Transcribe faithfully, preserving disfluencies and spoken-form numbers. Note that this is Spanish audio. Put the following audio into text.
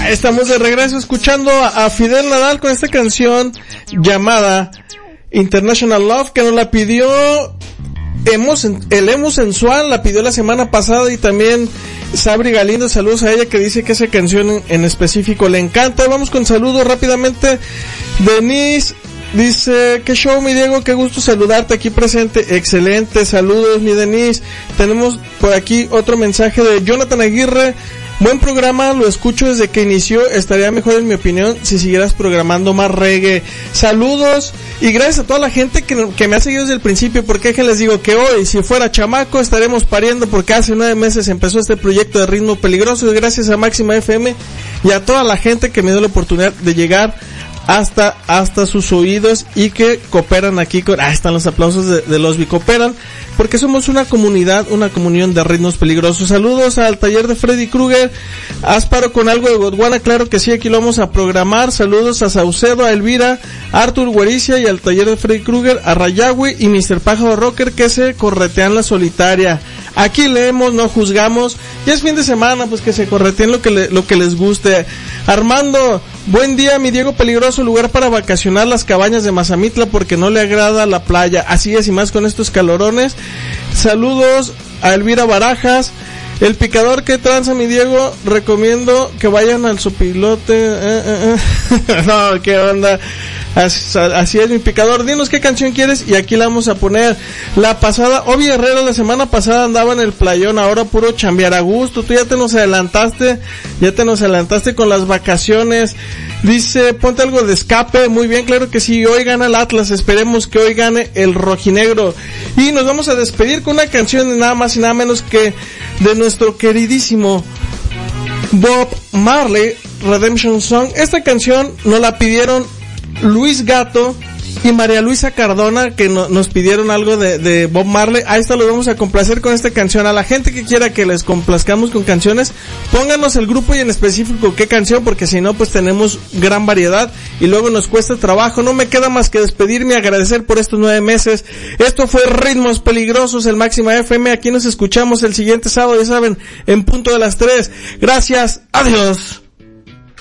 Estamos de regreso escuchando a, a Fidel Nadal con esta canción llamada International Love, que nos la pidió Emo, el Emo Sensual, la pidió la semana pasada, y también Sabri Galindo, saludos a ella, que dice que esa canción en, en específico le encanta. Vamos con saludos rápidamente. Denise dice, qué show, mi Diego, qué gusto saludarte aquí presente. Excelente, saludos, mi Denise. Tenemos por aquí otro mensaje de Jonathan Aguirre. Buen programa, lo escucho desde que inició. Estaría mejor, en mi opinión, si siguieras programando más reggae. Saludos y gracias a toda la gente que, que me ha seguido desde el principio, porque que les digo que hoy, si fuera chamaco, estaremos pariendo, porque hace nueve meses empezó este proyecto de Ritmo Peligroso, y gracias a Máxima F M y a toda la gente que me dio la oportunidad de llegar hasta hasta sus oídos y que cooperan aquí con, ah, están los aplausos de, de los bicooperan, porque somos una comunidad, una comunión de ritmos peligrosos. Saludos al taller de Freddy Krueger, Asparo con algo de Gondwana, claro que sí, aquí lo vamos a programar. Saludos a Saucedo, a Elvira, a Artur Guericia y al taller de Freddy Krueger, a Rayawi y mister Pájaro Rocker, que se corretean la solitaria. Aquí leemos, no juzgamos, ya es fin de semana, pues que se correteen lo que le, lo que les guste. Armando, buen día, mi Diego Peligroso, lugar para vacacionar las cabañas de Mazamitla porque no le agrada la playa. Así es, y más con estos calorones. Saludos a Elvira Barajas. El picador, que tranza, mi Diego, recomiendo que vayan al sopilote. Eh, eh, eh. No, qué onda. Así, así es, mi picador. Dinos qué canción quieres y aquí la vamos a poner. La pasada, Obi Herrera, la semana pasada andaba en el playón, ahora puro chambear a gusto. Tú ya te nos adelantaste, ya te nos adelantaste con las vacaciones. Dice, ponte algo de escape. Muy bien, claro que sí. Hoy gana el Atlas, esperemos que hoy gane el rojinegro. Y nos vamos a despedir con una canción de nada más y nada menos que de nuestro queridísimo Bob Marley, Redemption Song. Esta canción nos la pidieron Luis Gato y María Luisa Cardona, que no, nos pidieron algo de, de Bob Marley. Ahí está, lo vamos a complacer con esta canción. A la gente que quiera que les complazcamos con canciones, pónganos el grupo y en específico qué canción, porque si no, pues tenemos gran variedad y luego nos cuesta trabajo. No me queda más que despedirme y agradecer por estos nueve meses. Esto fue Ritmos Peligrosos, el Máxima F M. Aquí nos escuchamos el siguiente sábado, ya saben, en punto de las tres. Gracias, adiós.